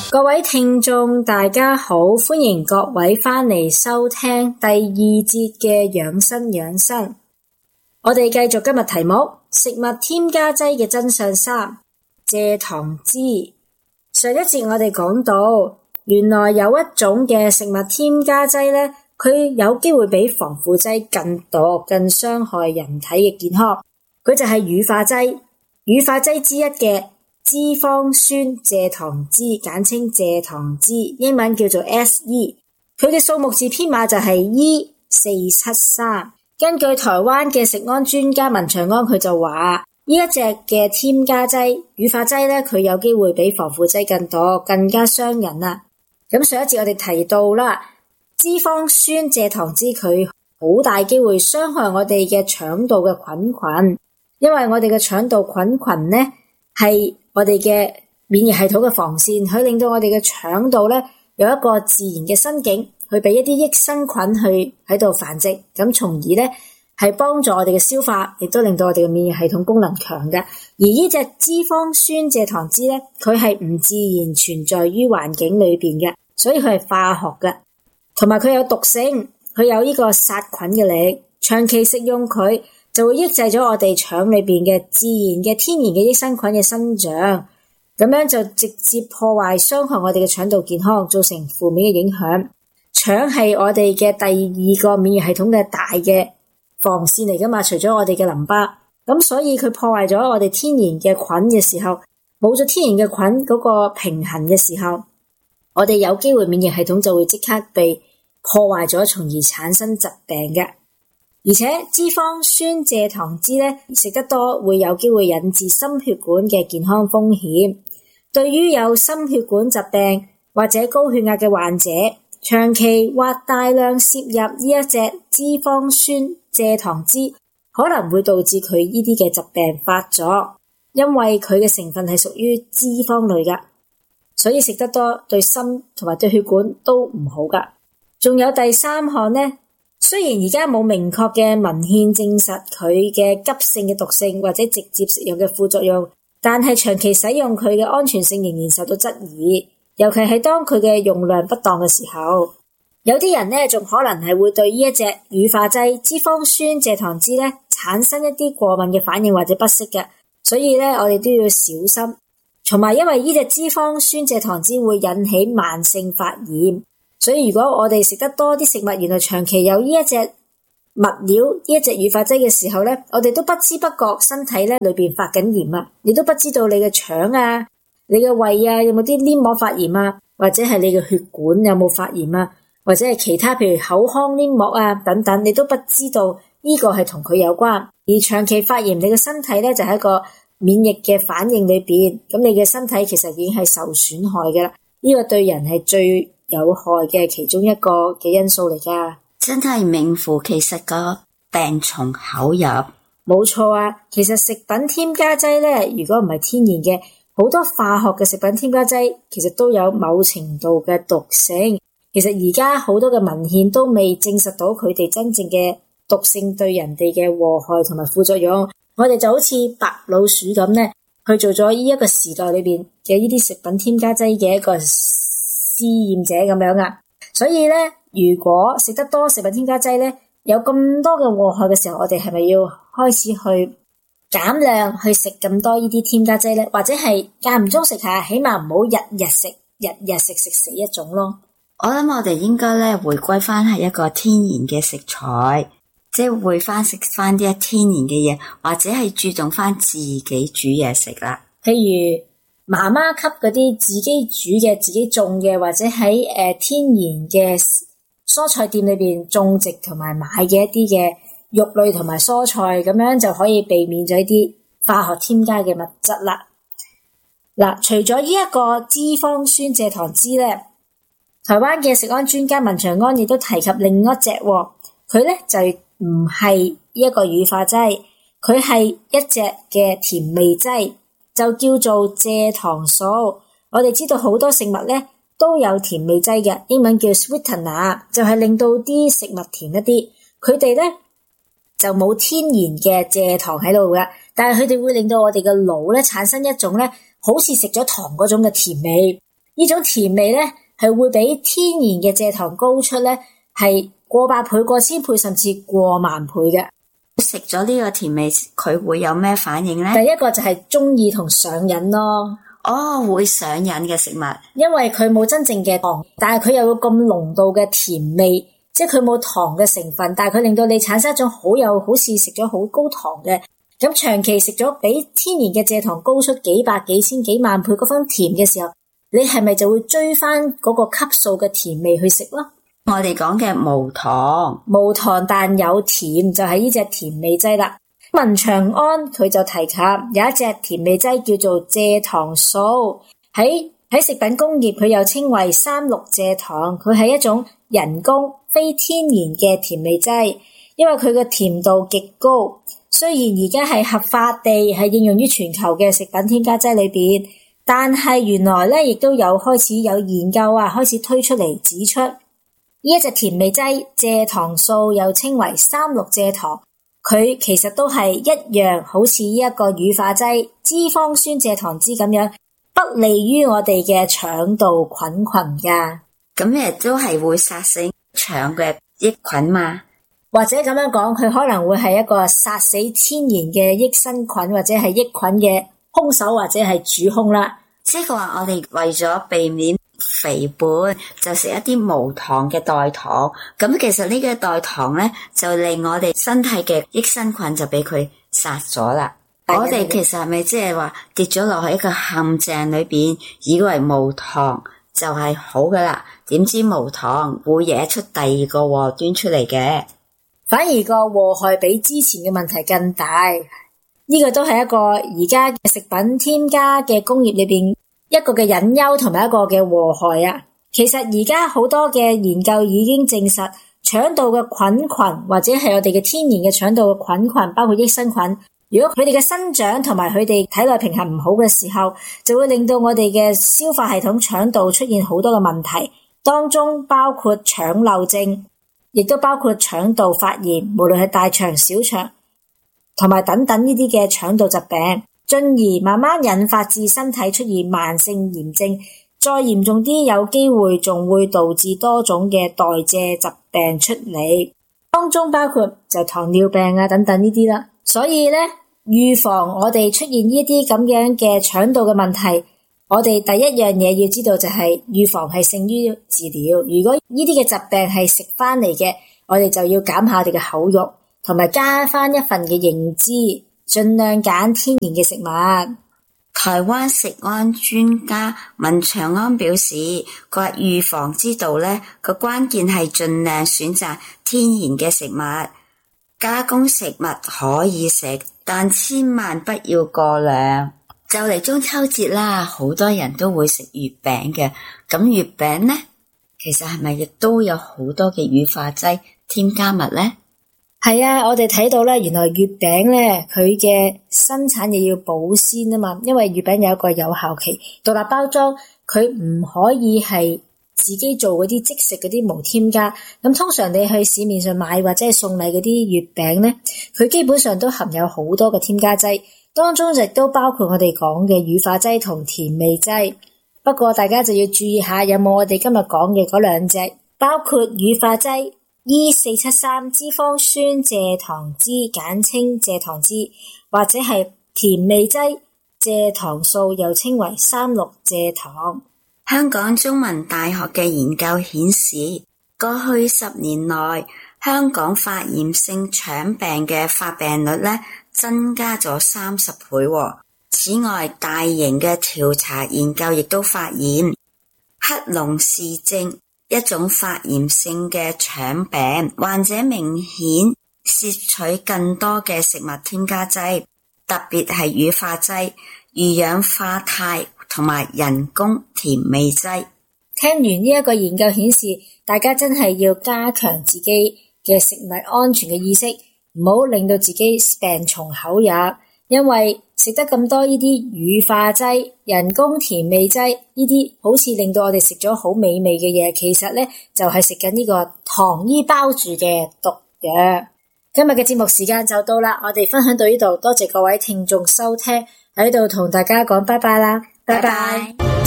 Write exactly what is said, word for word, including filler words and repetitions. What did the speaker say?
各位聽眾大家好，歡迎各位返嚟收聽第二節嘅養生養生。我哋繼續今日題目，食物添加劑嘅真相三，蔗糖脂。上一節我哋講到，原來有一種嘅食物添加劑呢，佢有機會比防腐劑更毒、更傷害人體嘅健康。佢就係乳化劑，乳化劑之一嘅脂肪酸蔗糖脂，簡稱蔗糖脂，英文叫做 S E。佢嘅數目字編碼就係 E 四七三。根據台灣嘅食安專家文長安，佢就話呢一隻嘅添加劑乳化劑咧，佢有機會比防腐劑更多，更加傷人啊。咁上一節我哋提到啦，脂肪酸蔗糖脂佢好大機會傷害我哋嘅腸道嘅菌群，因為我哋嘅腸道菌群咧係我哋嘅免疫系統嘅防線，佢令到我哋嘅腸道咧有一個自然嘅生境，去俾一啲益生菌去喺度繁殖，咁從而咧係幫助我哋嘅消化，亦都令到我哋嘅免疫系統功能強嘅。而呢隻脂肪酸蔗糖脂咧，佢係唔自然存在於環境裏邊嘅，所以佢係化學嘅，同埋佢有毒性，佢有呢個殺菌嘅力，長期食用佢就會抑制咗我哋腸裏邊嘅自然嘅天然嘅益生菌嘅生長，咁樣就直接破壞傷害我哋嘅腸道健康，造成負面嘅影響。腸係我哋嘅第二個免疫系統嘅大嘅防線嚟噶嘛，除咗我哋嘅淋巴，咁所以佢破壞咗我哋天然嘅菌嘅時候，冇咗天然嘅菌嗰個平衡嘅時候，我哋有機會免疫系統就會即刻被破壞咗，從而產生疾病嘅。而且脂肪酸蔗糖脂咧食得多會有機會引致心血管嘅健康風險。對於有心血管疾病或者高血壓嘅患者，長期或大量攝入呢一隻脂肪酸蔗糖脂，可能會導致佢呢啲嘅疾病發作，因為佢嘅成分係屬於脂肪類噶，所以食得多對心同埋對血管都唔好噶。仲有第三項呢，雖然而家冇明確嘅文獻證實佢嘅急性嘅毒性或者直接食用嘅副作用，但係長期使用佢嘅安全性仍然受到質疑，尤其係當佢嘅用量不當嘅時候。有啲人呢仲可能係會對呢一隻乳化劑脂肪酸蔗糖脂呢產生一啲過敏嘅反應或者不適嘅，所以呢我哋都要小心。同埋因為呢隻脂肪酸蔗糖脂會引起慢性發炎，所以如果我哋食得多啲食物，原來長期有呢一隻物料呢一隻乳化劑嘅時候呢，我哋都不知不覺身體呢裏邊發緊炎啊，你都不知道你嘅腸啊、你嘅胃啊有冇啲黏膜發炎啊，或者係你嘅血管有冇發炎啊，或者係其他譬如口腔黏膜啊等等，你都不知道呢個係同佢有關。而長期發炎，你嘅身體呢就係一個免疫嘅反應裏邊，咁你嘅身體其實已經係受損害嘅啦。呢個對人係最有害嘅其中一個嘅因素嚟噶。 真係名副其實個病從口入。 冇錯啊，其實食品添加劑呢，如果唔係天然嘅，好多化學嘅食品添加劑其實都有某程度嘅毒性。其實而家好多嘅文獻都未證實到佢哋真正嘅毒性對人哋嘅禍害同埋副作用。我哋就好似白老鼠咁呢，去做咗呢一個時代裏邊嘅呢啲食品添加劑嘅一個試驗者咁樣啊。所以呢，如果食得多食品添加劑呢，有咁多嘅禍害嘅時候，我哋係咪要開始去減量去食咁多呢啲添加劑呢？或者係間唔中食下，起碼唔好日日食，日日食食死一種咯。 我諗我哋應該咧回歸翻係一個天然嘅食材，即係回翻食翻啲天然嘅嘢，或者係注重翻自己煮嘢食啦。 譬如媽媽級嗰啲自己煮嘅、自己種嘅，或者喺誒、呃、天然嘅蔬菜店裏邊種植同埋買嘅一啲嘅肉類同埋蔬菜，咁樣就可以避免咗一啲化學添加嘅物質啦。嗱，除咗呢一個脂肪酸蔗糖脂咧，台灣嘅食安專家文長安亦都提及另一隻，佢咧就唔係一個乳化劑，佢係一隻嘅甜味劑，就叫做蔗糖素。我哋知道好多食物咧都有甜味劑嘅，英文叫 sweetener， 就係令到啲食物甜一啲。佢哋咧就冇天然嘅蔗糖喺度嘅，但係佢哋會令到我哋嘅腦咧產生一種咧好似食咗糖嗰種嘅甜味。呢呢種甜味咧係會比天然嘅蔗糖高出咧係過百倍、過千倍甚至過萬倍嘅。 食咗呢個甜味佢會有咩反應呢？ 第一個就係中意同上癮咯。 哦，會上癮嘅食物， 因為佢冇真正嘅糖，但係佢有咁濃度嘅甜味，即係佢冇糖嘅成分，但係佢令到你產生一種好有好似食咗好高糖嘅，咁長期食咗比天然嘅蔗糖高出幾百幾千幾萬倍嗰分甜嘅時候，你係咪就會追翻嗰個級數嘅甜味去食咯？ 我哋講嘅無糖， 無糖但有甜就係呢隻甜味劑啦。文長安佢就提及有一隻甜味劑叫做蔗糖素，喺喺食品工業佢又稱為三氯蔗糖，佢係一種人工非天然嘅甜味劑，因為佢嘅甜度極高。雖然而家係合法地係應用於全球嘅食品添加劑裏邊，但係原來咧亦都有開始有研究啊，開始推出嚟指出呢一隻甜味劑蔗糖素又稱為三氯蔗糖，佢其實都係一樣好似呢一個乳化劑脂肪酸蔗糖酯咁樣，不利於我哋嘅腸道菌群噶。 咁亦都係會殺死腸嘅益菌嘛？ 或者咁樣講，佢可能會係一個殺死天然嘅益生菌或者係益菌嘅兇手或者係主兇啦。 即係話我哋為咗避免肥胖，就食一啲無糖嘅代糖。咁其實呢個代糖咧，就令我哋身體嘅益生菌就俾佢殺咗啦。我哋其實係咪即係話跌咗落去一個陷阱裏邊，以為無糖就係好噶啦？點知無糖會惹出第二個禍端出嚟嘅， 反而個禍害比之前嘅問題更大。呢個都係一個而家嘅食品添加嘅工業裏邊一個嘅隱憂同埋一個嘅禍害啊。其實而家好多嘅研究已經證實，腸道嘅菌群或者係我哋嘅天然嘅腸道嘅菌群，包括益生菌，如果佢哋嘅生長同埋佢哋體內平衡唔好嘅時候，就會令到我哋嘅消化系統腸道出現好多嘅問題，當中包括腸漏症，亦都包括腸道發炎，無論係大腸、小腸同埋等等呢啲嘅腸道疾病，進而慢慢引發至身體出現慢性炎症，再嚴重啲有機會仲會導致多種嘅代謝疾病出嚟，當中包括就糖尿病啊等等呢啲啦。所以咧，預防我哋出現呢啲咁樣嘅腸道嘅問題，我哋第一樣嘢要知道就係預防係勝於治療。如果呢啲嘅疾病係食翻嚟嘅，我哋就要減下我哋嘅口肉，同埋加翻一份嘅認知，盡量揀天然嘅食物。 台灣食安專家文長安表示，佢話預防之道咧，個關鍵係盡量選擇天然嘅食物。加工食物可以食，但千萬不要過量。就嚟中秋節啦，好多人都會食月餅嘅。咁月餅呢，其實係咪亦都有好多嘅乳化劑添加物呢？ 係啊，我哋睇到咧，原來月餅咧，佢嘅生產亦要保鮮啊嘛，因為月餅有一個有效期，獨立包裝，佢唔可以係自己做嗰啲即食嗰啲無添加。咁通常你去市面上買或者係送禮嗰啲月餅咧，佢基本上都含有好多嘅添加劑，當中亦都包括我哋講嘅乳化劑同甜味劑。不過大家就要注意下，有冇我哋今日講嘅嗰兩隻，包括乳化劑E 四七三脂肪酸蔗糖酯，簡稱蔗糖酯，或者係甜味劑蔗糖素，又稱為三氯蔗糖。 香港中文大學嘅研究顯示，過去十年內，香港發炎性腸病嘅發病率咧增加咗三十倍。此外，大型嘅調查研究亦都發現，克隆氏症一種發炎性嘅腸病，患者明顯攝取更多嘅食物添加劑，特別係乳化劑、二氧化鈦同埋人工甜味劑。 聽完呢一個研究顯示，大家真係要加強自己嘅食物安全嘅意識，唔好令到自己病從口入，因為食得咁多呢啲乳化劑、人工甜味劑，呢啲好似令到我哋食咗好美味嘅嘢，其實咧就係食緊呢個糖衣包住嘅毒藥。今日嘅節目時間就到啦，我哋分享到呢度，多謝各位聽眾收聽，喺度同大家講拜拜啦，拜拜。